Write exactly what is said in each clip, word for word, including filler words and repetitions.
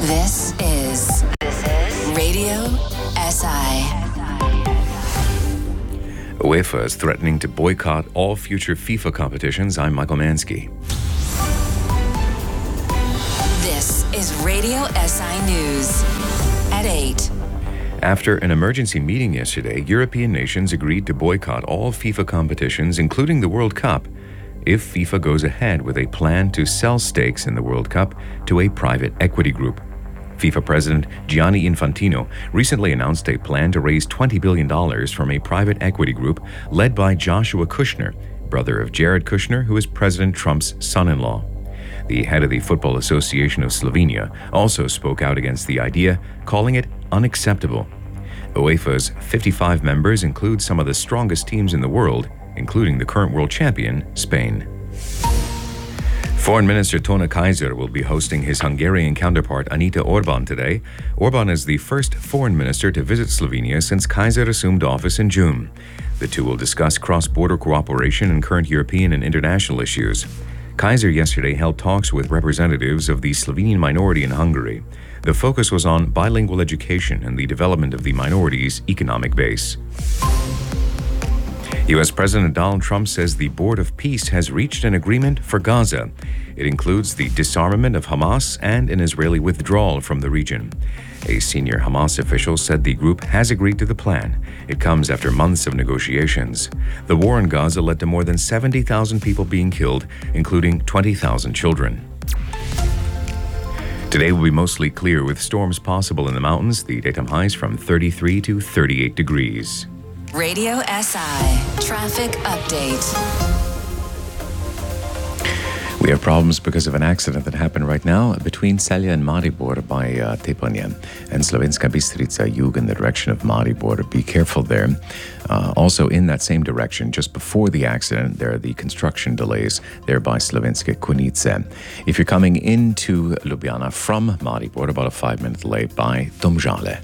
This is this is Radio S I. UEFA is threatening to boycott all future FIFA competitions. I'm Michael Mansky. This is Radio S I News at eight. After an emergency meeting yesterday, European nations agreed to boycott all FIFA competitions, including the World Cup, if FIFA goes ahead with a plan to sell stakes in the World Cup to a private equity group. FIFA President Gianni Infantino recently announced a plan to raise twenty billion dollars from a private equity group led by Joshua Kushner, brother of Jared Kushner, who is President Trump's son-in-law. The head of the Football Association of Slovenia also spoke out against the idea, calling it unacceptable. UEFA's fifty-five members include some of the strongest teams in the world, including the current world champion, Spain. Foreign Minister Tone Kaiser will be hosting his Hungarian counterpart Anita Orban today. Orban is the first foreign minister to visit Slovenia since Kaiser assumed office in June. The two will discuss cross-border cooperation and current European and international issues. Kaiser yesterday held talks with representatives of the Slovenian minority in Hungary. The focus was on bilingual education and the development of the minority's economic base. U S President Donald Trump says the Board of Peace has reached an agreement for Gaza. It includes the disarmament of Hamas and an Israeli withdrawal from the region. A senior Hamas official said the group has agreed to the plan. It comes after months of negotiations. The war in Gaza led to more than seventy thousand people being killed, including twenty thousand children. Today will be mostly clear with storms possible in the mountains. The daytime highs from thirty-three to thirty-eight degrees. Radio S I Traffic Update. We have problems because of an accident that happened right now between Celje and Maribor by uh, Tepanje and Slovenska Bistrica Jug in the direction of Maribor. Be careful there. Uh, also in that same direction, just before the accident, there are the construction delays there by Slovenske Konjice. If you're coming into Ljubljana from Maribor, about a five-minute delay by Domžale.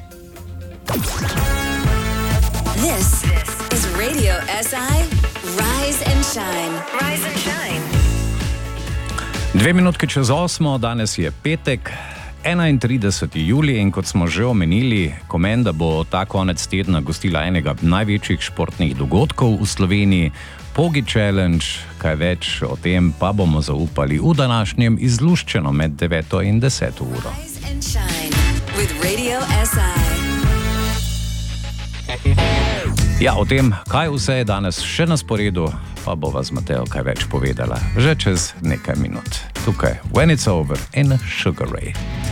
This is Radio S I Rise and Shine. Rise and Shine. Dve minutke čez osmo, danes je petek, enaintrideseti julij in kot smo že omenili, Komenda bo ta konec tedna gostila enega največjih športnih dogodkov v Sloveniji, Pogi Challenge, kaj več o tem pa bomo zaupali v današnjem izluščeno med deveto in deseto uro. Rise and Shine with Radio S I. Ja, o tem, kaj vse je danes še na sporedu, pa bova z Matejo kaj več povedala že čez nekaj minut. Tukaj, When It's Over in Sugar Ray.